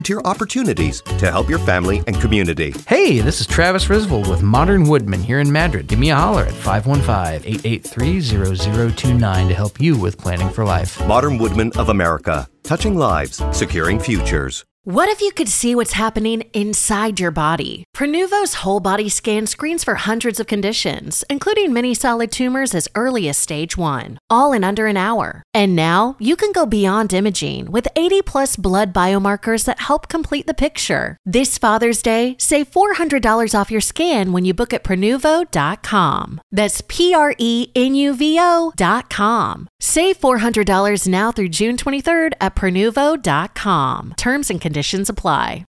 Your opportunities to help your family and community. Hey, this is Travis Risvold with Modern Woodman here in Madrid. Give me a holler at 515-883-0029 to help you with planning for life. Modern Woodman of America, touching lives, securing futures. What if you could see what's happening inside your body? Prenuvo's whole body scan screens for hundreds of conditions, including many solid tumors as early as stage 1, all in under an hour. And now you can go beyond imaging with 80 plus blood biomarkers that help complete the picture. This Father's Day, save $400 off your scan when you book at Prenuvo.com. That's Prenuvo.com. Save $400 now through June 23rd at Prenuvo.com. Terms and conditions apply.